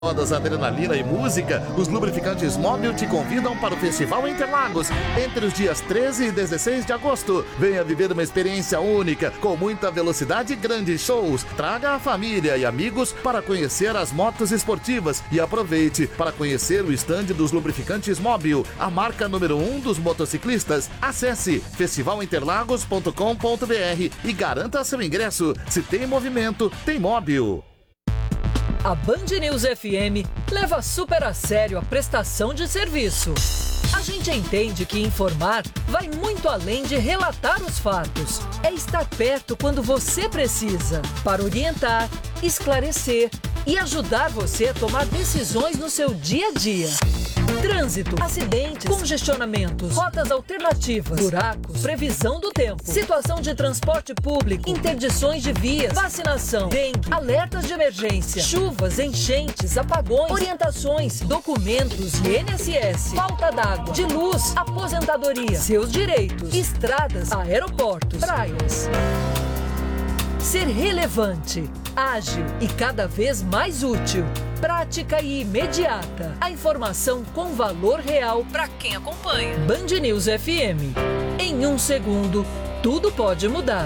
Rodas, adrenalina e música, os lubrificantes Móbil te convidam para o Festival Interlagos entre os dias 13 e 16 de agosto. Venha viver uma experiência única, com muita velocidade e grandes shows. Traga a família e amigos para conhecer as motos esportivas e aproveite para conhecer o estande dos lubrificantes Móbil, a marca número 1 dos motociclistas. Acesse festivalinterlagos.com.br e garanta seu ingresso. Se tem movimento, tem Móbil. A Band News FM leva super a sério a prestação de serviço. A gente entende que informar vai muito além de relatar os fatos. É estar perto quando você precisa, para orientar, esclarecer e ajudar você a tomar decisões no seu dia a dia. Trânsito, acidentes, congestionamentos, rotas alternativas, buracos, previsão do tempo, situação de transporte público, interdições de vias, vacinação, dengue, alertas de emergência, chuvas, enchentes, apagões, orientações, documentos, INSS, falta d'água, de luz, aposentadoria, seus direitos, estradas, aeroportos, praias. Ser relevante, ágil e cada vez mais útil. Prática e imediata. A informação com valor real para quem acompanha. Band News FM. Em um segundo, tudo pode mudar.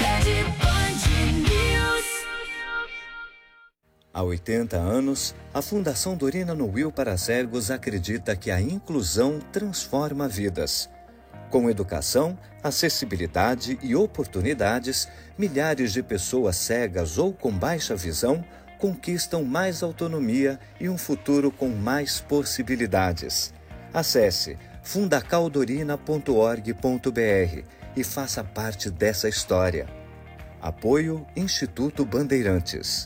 Há 80 anos, a Fundação Dorina Noil para Cegos acredita que a inclusão transforma vidas. Com educação, acessibilidade e oportunidades, milhares de pessoas cegas ou com baixa visão conquistam mais autonomia e um futuro com mais possibilidades. Acesse fundacaldorina.org.br e faça parte dessa história. Apoio Instituto Bandeirantes.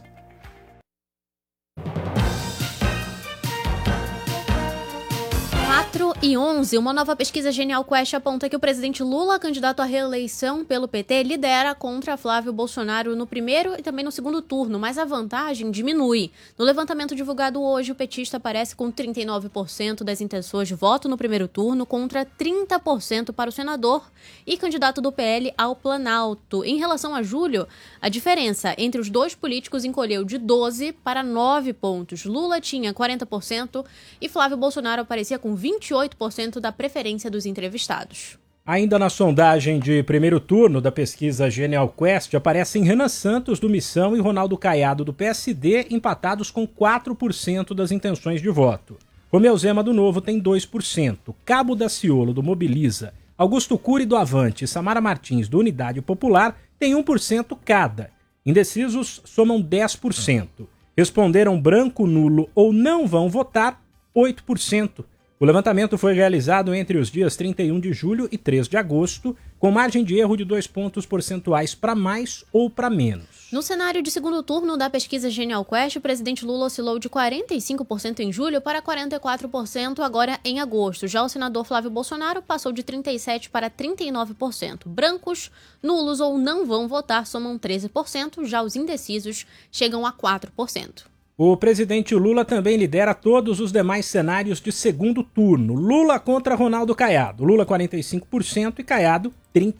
4:11, uma nova pesquisa Genial Quest aponta que o presidente Lula, candidato à reeleição pelo PT, lidera contra Flávio Bolsonaro no primeiro e também no segundo turno, mas a vantagem diminui. No levantamento divulgado hoje, o petista aparece com 39% das intenções de voto no primeiro turno contra 30% para o senador e candidato do PL ao Planalto. Em relação a julho, a diferença entre os dois políticos encolheu de 12 para 9 pontos. Lula tinha 40% e Flávio Bolsonaro aparecia com 28% da preferência dos entrevistados. Ainda na sondagem de primeiro turno da pesquisa Genial Quest, aparecem Renan Santos, do Missão, e Ronaldo Caiado, do PSD, empatados com 4% das intenções de voto. Romeu Zema, do Novo, tem 2%. Cabo Daciolo, do Mobiliza, Augusto Cury, do Avante e Samara Martins, do Unidade Popular, tem 1% cada. Indecisos somam 10%. Responderam branco, nulo ou não vão votar, 8%. O levantamento foi realizado entre os dias 31 de julho e 3 de agosto, com margem de erro de 2 pontos percentuais para mais ou para menos. No cenário de segundo turno da pesquisa Genial Quest, o presidente Lula oscilou de 45% em julho para 44% agora em agosto. Já o senador Flávio Bolsonaro passou de 37% para 39%. Brancos, nulos ou não vão votar somam 13%, já os indecisos chegam a 4%. O presidente Lula também lidera todos os demais cenários de segundo turno. Lula contra Ronaldo Caiado. Lula 45% e Caiado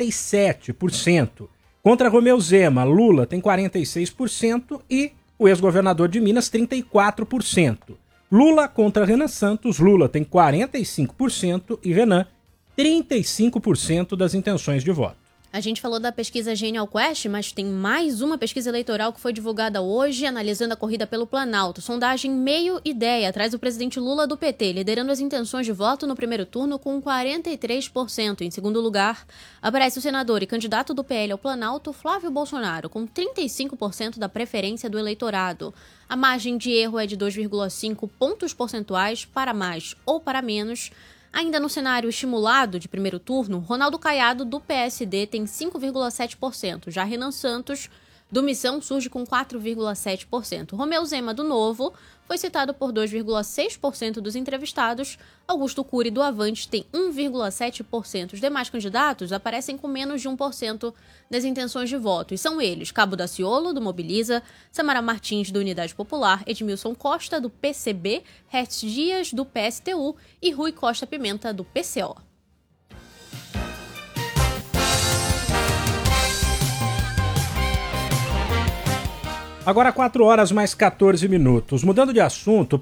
37%. Contra Romeu Zema, Lula tem 46% e o ex-governador de Minas 34%. Lula contra Renan Santos. Lula tem 45% e Renan 35% das intenções de voto. A gente falou da pesquisa Genial Quest, mas tem mais uma pesquisa eleitoral que foi divulgada hoje, analisando a corrida pelo Planalto. Sondagem Meio Ideia traz o presidente Lula do PT, liderando as intenções de voto no primeiro turno com 43%. Em segundo lugar, aparece o senador e candidato do PL ao Planalto, Flávio Bolsonaro, com 35% da preferência do eleitorado. A margem de erro é de 2,5 pontos percentuais para mais ou para menos. Ainda no cenário estimulado de primeiro turno, Ronaldo Caiado, do PSD, tem 5,7%. Já Renan Santos, do Missão, surge com 4,7%. Romeu Zema, do Novo, foi citado por 2,6% dos entrevistados. Augusto Cury, do Avante, tem 1,7%. Os demais candidatos aparecem com menos de 1% das intenções de voto. E são eles: Cabo Daciolo, do Mobiliza, Samara Martins, do Unidade Popular, Edmilson Costa, do PCB, Hertz Dias, do PSTU e Rui Costa Pimenta, do PCO. Agora 4 horas mais 14 minutos. Mudando de assunto,